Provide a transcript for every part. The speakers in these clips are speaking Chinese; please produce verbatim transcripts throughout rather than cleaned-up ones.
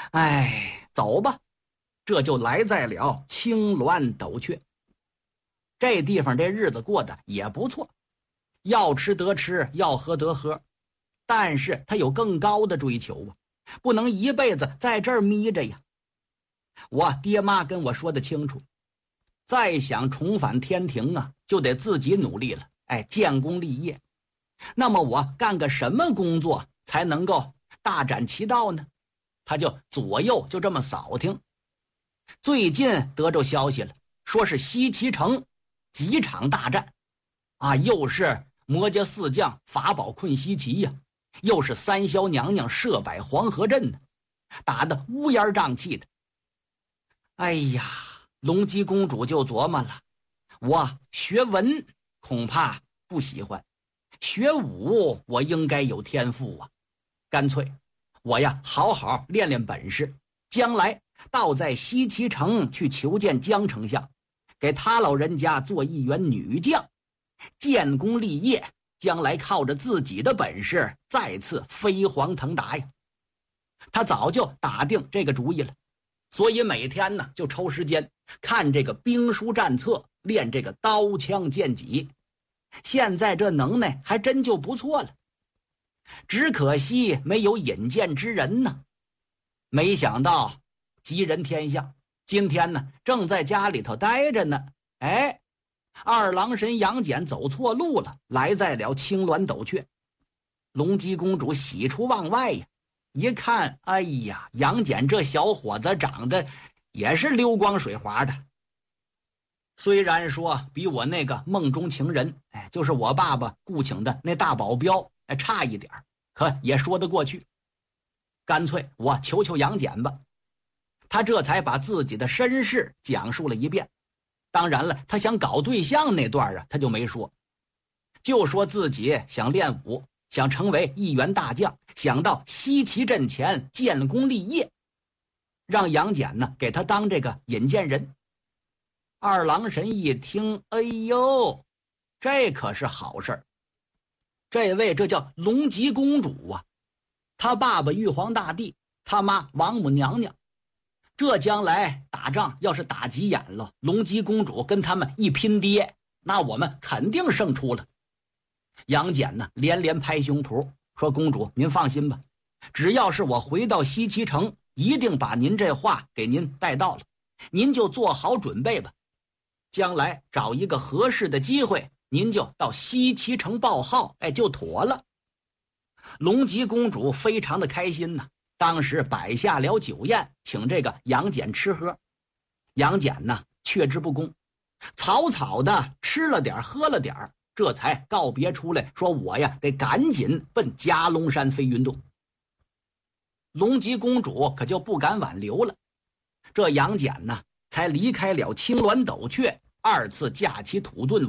哎，走吧，这就来在了青鸾斗雀。这地方这日子过得也不错，要吃得吃，要喝得喝，但是他有更高的追求啊，不能一辈子在这儿眯着呀。我爹妈跟我说得清楚，再想重返天庭啊，就得自己努力了，哎，建功立业。那么我干个什么工作才能够大展其道呢？他就左右就这么扫听。最近得着消息了，说是西岐城几场大战啊，又是魔家四将法宝困西岐呀、啊，又是三霄娘娘设摆黄河阵呢，打得乌烟瘴气的。哎呀，龙姬公主就琢磨了，我学文恐怕不喜欢，学武我应该有天赋啊，干脆我呀好好练练本事，将来倒在西岐城去求见江丞相，给他老人家做一员女将，建功立业，将来靠着自己的本事再次飞黄腾达呀。他早就打定这个主意了，所以每天呢就抽时间看这个兵书战策，练这个刀枪剑戟。现在这能耐还真就不错了，只可惜没有引荐之人呢。没想到吉人天相，今天呢正在家里头待着呢，哎，二郎神杨戬走错路了，来在了青鸾斗雀。龙姬公主喜出望外呀，一看，哎呀，杨戬这小伙子长得也是溜光水滑的，虽然说比我那个梦中情人，哎，就是我爸爸雇请的那大保镖，哎，差一点，可也说得过去。干脆我求求杨戬吧。他这才把自己的身世讲述了一遍。当然了，他想搞对象那段啊，他就没说，就说自己想练武，想成为一员大将，想到西岐阵前建功立业，让杨戬呢给他当这个引荐人。二郎神一听，哎呦，这可是好事儿。这位这叫龙吉公主啊，他爸爸玉皇大帝，他妈王母娘娘，这将来打仗要是打急眼了，龙吉公主跟他们一拼爹，那我们肯定胜出了。杨戬呢连连拍胸脯说，公主您放心吧，只要是我回到西岐城，一定把您这话给您带到了，您就做好准备吧，将来找一个合适的机会，您就到西岐城报号，哎，就妥了。龙吉公主非常的开心呐，当时摆下了酒宴，请这个杨戬吃喝。杨戬呢却之不恭，草草的吃了点喝了点，这才告别出来，说我呀得赶紧奔夹龙山飞云洞。龙吉公主可就不敢挽留了，这杨戬呢才离开了青鸾斗雀，二次驾起土遁，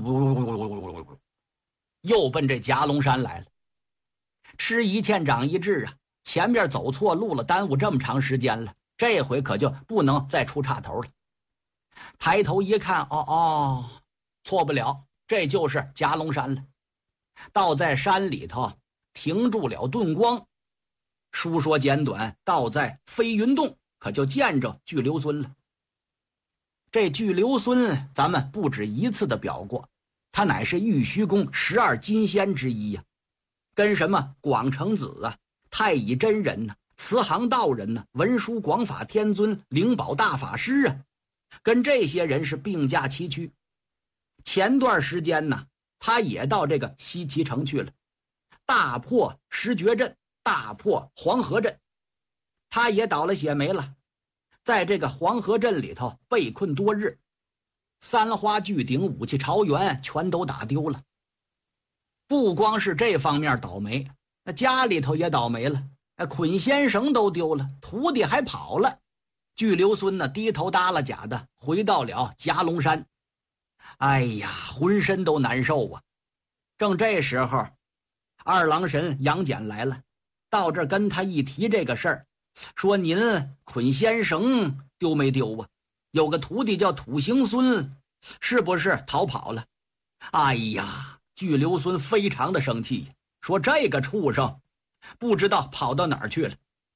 又奔这夹龙山来了。吃一堑长一智啊，前面走错路了，耽误这么长时间了，这回可就不能再出岔头了。抬头一看，哦哦，错不了，这就是夹龙山了。倒在山里头停住了遁光，书说简短，倒在飞云洞可就见着巨留孙了。这巨留孙咱们不止一次的表过，他乃是玉虚宫十二金仙之一呀、啊，跟什么广成子啊、太乙真人呢、啊、慈航道人呢、啊、文殊广法天尊、灵宝大法师啊，跟这些人是并驾齐驱。前段时间呢，他也到这个西岐城去了，大破十绝阵，大破黄河阵，他也倒了血霉了，在这个黄河阵里头被困多日，三花聚顶、武器朝元全都打丢了。不光是这方面倒霉，那家里头也倒霉了，捆仙绳都丢了，徒弟还跑了。巨留孙呢低头耷拉甲的回到了夹龙山，哎呀，浑身都难受啊。正这时候，二郎神杨戬来了，到这儿跟他一提这个事儿，说您捆仙绳丢没丢啊？有个徒弟叫土行孙，是不是逃跑了？哎呀，巨留孙非常的生气，说这个畜生不知道跑到哪儿去了。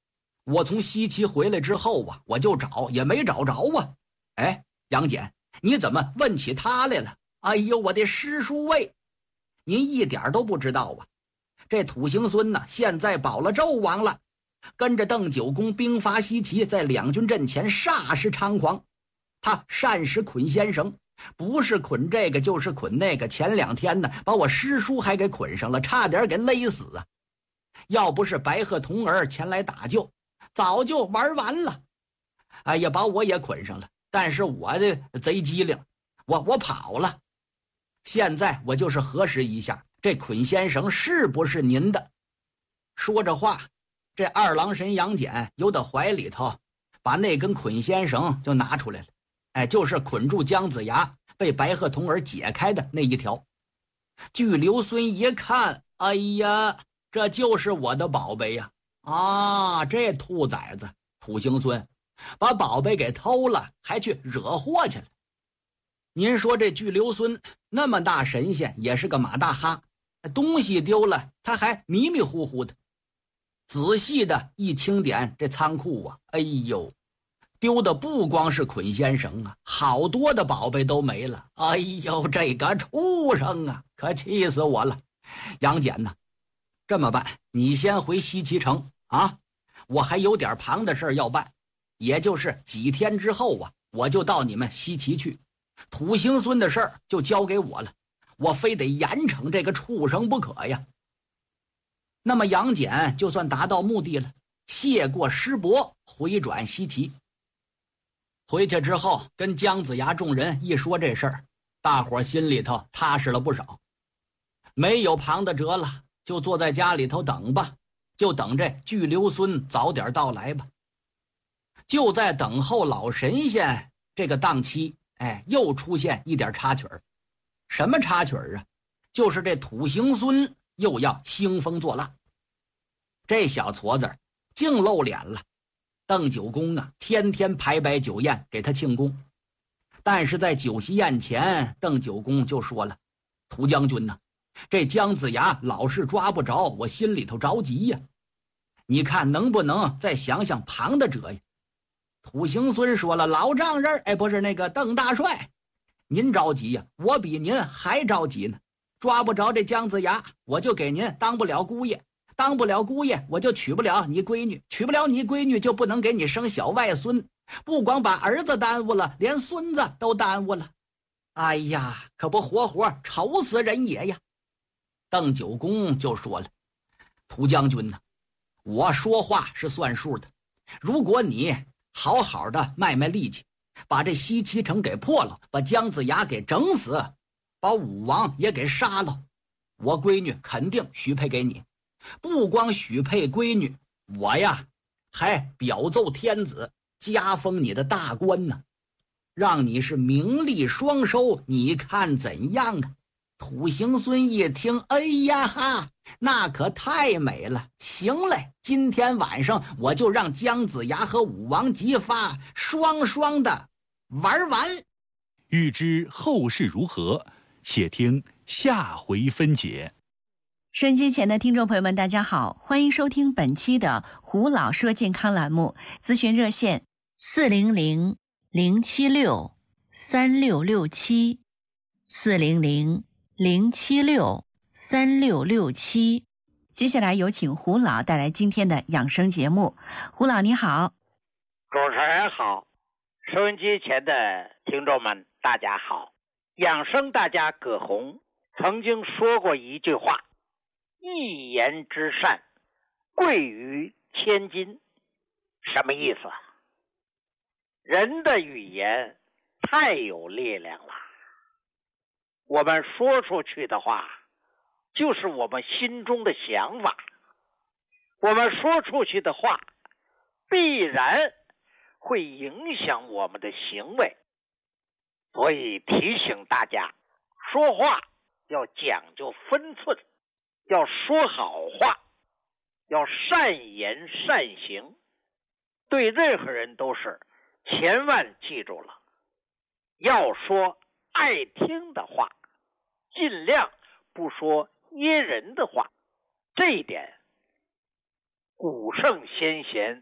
我从西岐回来之后啊，我就找也没找着啊。哎，杨戬，你怎么问起他来了？哎呦，我的师叔喂，您一点都不知道啊！这土行孙呢，现在保了纣王了，跟着邓九公兵伐西岐，在两军阵前煞是猖狂。他善使捆仙绳，不是捆这个就是捆那个。前两天呢，把我师叔还给捆上了，差点给勒死啊！要不是白鹤童儿前来打救，早就玩完了。哎呀，把我也捆上了，但是我的贼机灵，我我跑了。现在我就是核实一下，这捆仙绳是不是您的？说着话，这二郎神杨戬由到怀里头，把那根捆仙绳就拿出来了。哎，就是捆住姜子牙被白鹤童儿解开的那一条。巨留孙一看，哎呀，这就是我的宝贝呀！啊，这兔崽子土行孙把宝贝给偷了，还去惹祸去了。您说这巨留孙那么大神仙，也是个马大哈，东西丢了他还迷迷糊糊的。仔细的一清点这仓库啊，哎呦，丢的不光是捆仙绳啊，好多的宝贝都没了。哎呦，这个畜生啊，可气死我了！杨戬呐，这么办，你先回西岐城啊，我还有点旁的事要办，也就是几天之后啊，我就到你们西岐去。土行孙的事儿就交给我了，我非得严惩这个畜生不可呀。那么杨戬就算达到目的了，谢过师伯，回转西岐。回去之后跟姜子牙众人一说这事儿，大伙心里头踏实了不少，没有旁的辙了，就坐在家里头等吧，就等这巨留孙早点到来吧。就在等候老神仙这个档期，哎，又出现一点插曲儿。什么插曲儿啊？就是这土行孙又要兴风作浪。这小矬子净露脸了。邓九公啊，天天排摆酒宴给他庆功，但是在酒席宴前，邓九公就说了：“涂将军呐，这姜子牙老是抓不着，我心里头着急呀。你看能不能再想想旁的辙呀？”土行孙说了：“老丈人，哎，不是那个邓大帅，您着急呀，我比您还着急呢。抓不着这姜子牙，我就给您当不了姑爷，当不了姑爷，我就娶不了你闺女，娶不了你闺女，就不能给你生小外孙。不光把儿子耽误了，连孙子都耽误了。哎呀，可不活活愁死人也呀！”邓九公就说了：“涂将军呐，我说话是算数的，如果你好好的卖卖力气，把这西岐城给破了，把姜子牙给整死，把武王也给杀了，我闺女肯定许配给你。不光许配闺女，我呀还表奏天子，加封你的大官呢，让你是名利双收，你看怎样啊？”土行孙一听，哎呀哈，那可太美了！行嘞，今天晚上我就让姜子牙和武王姬发双双的玩完。 欲知后事如何，且听下回分解。 收音机前的听众朋友们，大家好，欢迎收听本期的胡老说健康栏目，咨询热线四零零零七六三六六七四零零零七六三六六七。接下来有请胡老带来今天的养生节目。胡老你好。 主持人好，收音机前的听众们大家好。养生大家葛洪曾经说过一句话：一言之善，贵于千金。什么意思？人的语言太有力量了，我们说出去的话就是我们心中的想法，我们说出去的话必然会影响我们的行为。所以提醒大家，说话要讲究分寸，要说好话，要善言善行，对任何人都是，千万记住了，要说爱听的话，尽量不说噎人的话。这一点古圣先贤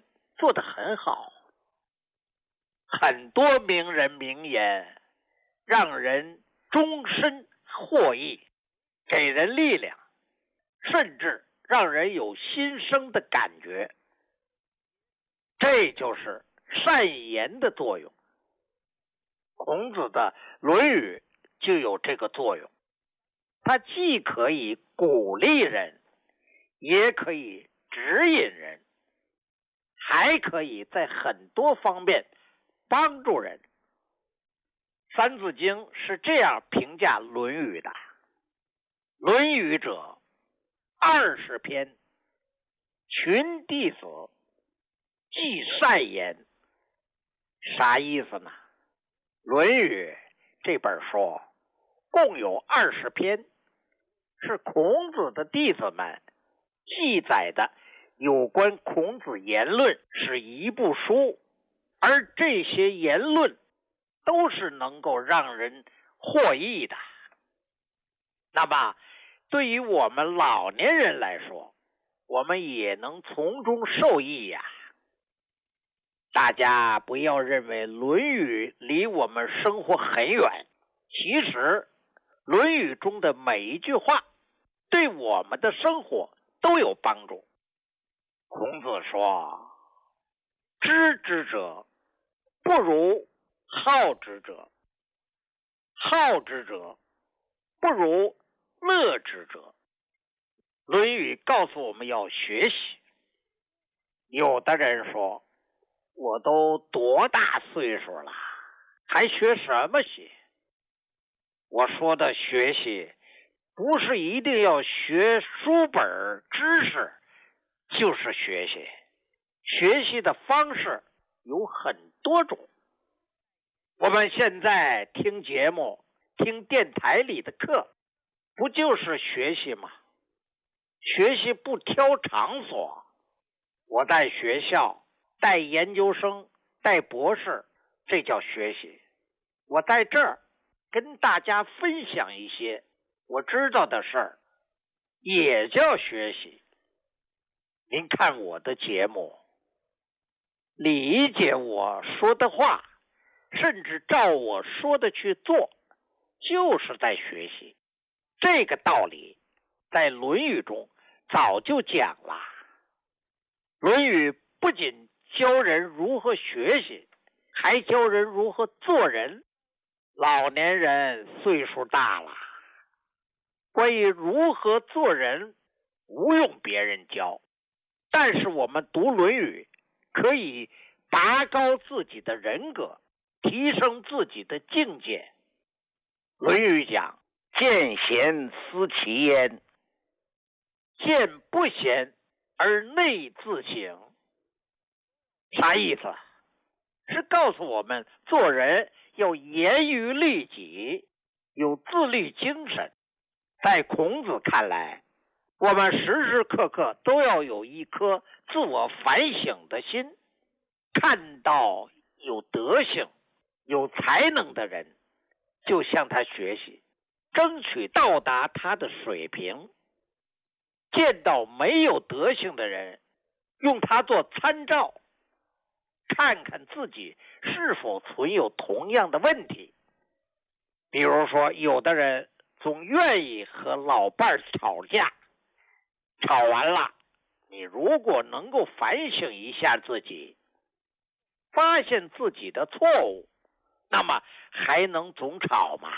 做得很好。很多名人名言让人终身获益，给人力量，甚至让人有新生的感觉。这就是善言的作用。孔子的《论语》就有这个作用，它既可以鼓励人，也可以指引人，还可以在很多方面帮助人。三字经是这样评价《论语》的：论语者，二十篇，群弟子，记善言。啥意思呢？《论语》这本书共有二十篇，是孔子的弟子们记载的有关孔子言论，是一部书，而这些言论都是能够让人获益的。那么对于我们老年人来说，我们也能从中受益呀。大家不要认为《论语》离我们生活很远，其实《论语》中的每一句话对我们的生活都有帮助。孔子说：知之者不如好之者，好之者不如乐之者。《论语》告诉我们要学习。有的人说，我都多大岁数了，还学什么习？我说的学习，不是一定要学书本知识就是学习，学习的方式有很多种。我们现在听节目，听电台里的课，不就是学习吗？学习不挑场所，我在学校带研究生，带博士，这叫学习。我在这儿跟大家分享一些我知道的事儿，也叫学习。您看我的节目，理解我说的话，甚至照我说的去做，就是在学习。这个道理在《论语》中早就讲了。《论语》不仅教人如何学习，还教人如何做人。老年人岁数大了，关于如何做人不用别人教，但是我们读《论语》可以拔高自己的人格，提升自己的境界。《论语》讲：见贤思齐焉，见不贤而内自省。啥意思？是告诉我们做人要严于律己，有自律精神。在孔子看来，我们时时刻刻都要有一颗自我反省的心，看到有德行、有才能的人，就向他学习，争取到达他的水平。见到没有德行的人，用他做参照，看看自己是否存有同样的问题。比如说，有的人总愿意和老伴儿吵架，吵完了，你如果能够反省一下自己，发现自己的错误，那么还能总吵吗？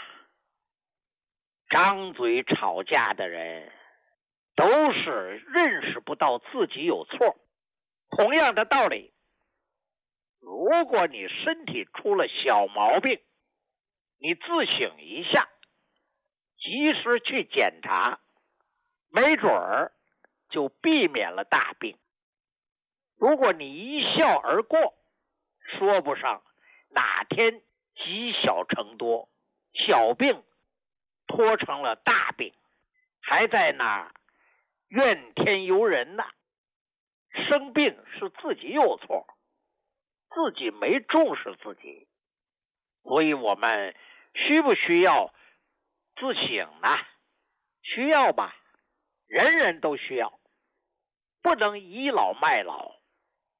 张嘴吵架的人都是认识不到自己有错。同样的道理，如果你身体出了小毛病，你自省一下，及时去检查，没准儿就避免了大病。如果你一笑而过，说不上哪天积小成多，小病拖成了大病，还在那儿怨天尤人呢。生病是自己有错，自己没重视自己，所以我们需不需要自省呢？需要吧，人人都需要，不能倚老卖老。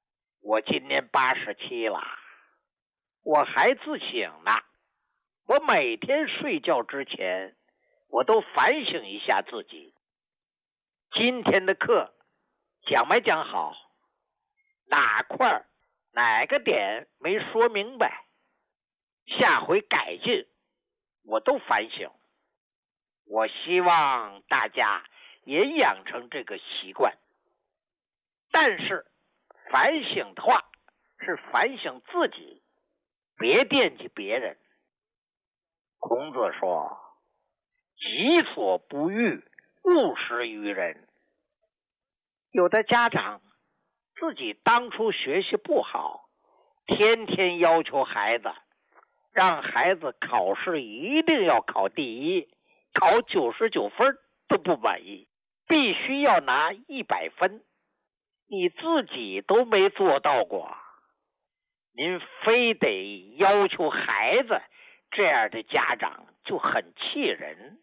我今年八十七了，我还自省呢。我每天睡觉之前，我都反省一下自己，今天的课讲没讲好，哪块哪个点没说明白，下回改进，我都反省。我希望大家也养成这个习惯。但是反省的话是反省自己，别惦记别人。孔子说，己所不欲，勿施于人。有的家长自己当初学习不好，天天要求孩子，让孩子考试一定要考第一，考九十九分都不满意，必须要拿一百分。你自己都没做到过，您非得要求孩子，这样的家长就很气人。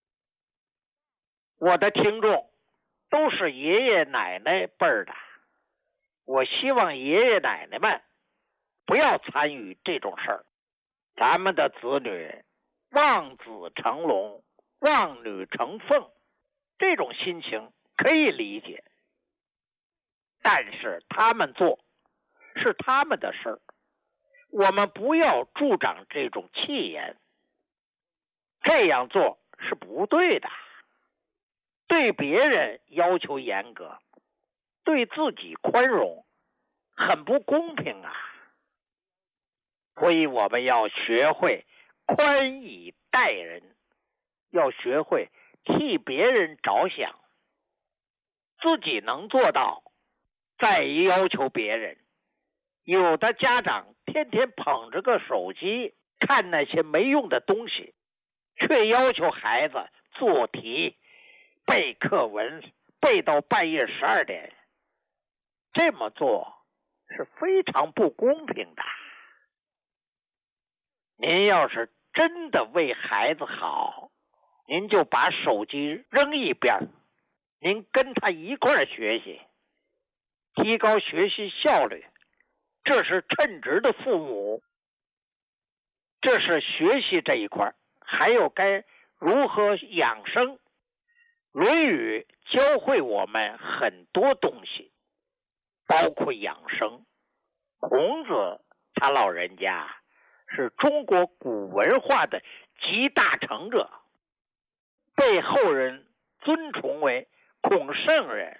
我的听众都是爷爷奶奶辈儿的，我希望爷爷奶奶们不要参与这种事儿。咱们的子女望子成龙，望女成凤，这种心情可以理解，但是他们做是他们的事儿，我们不要助长这种气焰，这样做是不对的。对别人要求严格，对自己宽容，很不公平啊。所以我们要学会宽以待人，要学会替别人着想，自己能做到再要求别人。有的家长天天捧着个手机看那些没用的东西，却要求孩子做题背课文，背到半夜十二点，这么做是非常不公平的。您要是真的为孩子好，您就把手机扔一边，您跟他一块儿学习，提高学习效率，这是称职的父母。这是学习这一块，还有该如何养生。论语教会我们很多东西，包括养生。孔子他老人家是中国古文化的集大成者，被后人尊崇为孔圣人。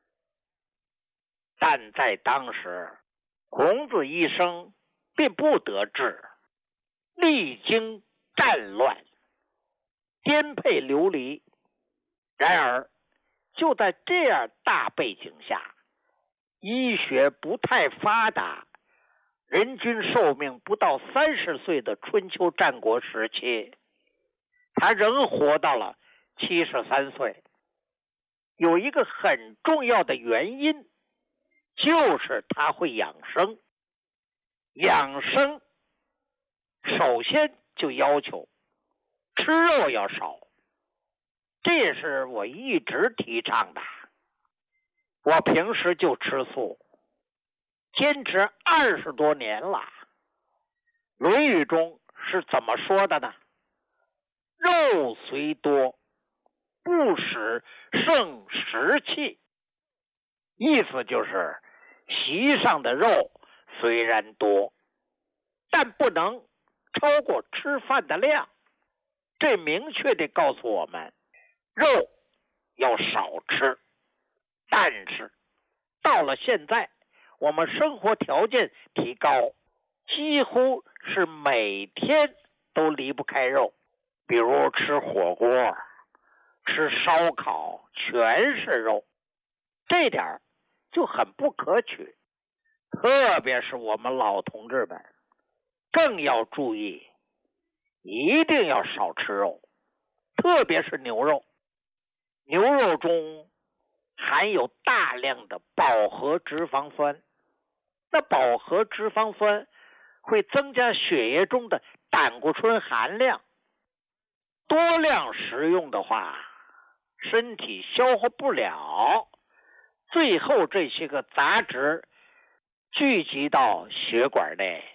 但在当时，孔子一生并不得志，历经战乱，颠沛流离。然而就在这样大背景下，医学不太发达，人均寿命不到三十岁的春秋战国时期，他仍活到了七十三岁。有一个很重要的原因，就是他会养生。养生首先就要求吃肉要少，这也是我一直提倡的。我平时就吃素，坚持二十多年了。论语中是怎么说的呢？肉虽多，不使胜食气。意思就是席上的肉虽然多，但不能超过吃饭的量。这明确地告诉我们，肉要少吃。但是到了现在，我们生活条件提高，几乎是每天都离不开肉，比如吃火锅、吃烧烤，全是肉，这点就很不可取。特别是我们老同志们更要注意，一定要少吃肉，特别是牛肉。牛肉中含有大量的饱和脂肪酸，那饱和脂肪酸会增加血液中的胆固醇含量，多量食用的话，身体消化不了，最后这些个杂质聚集到血管内。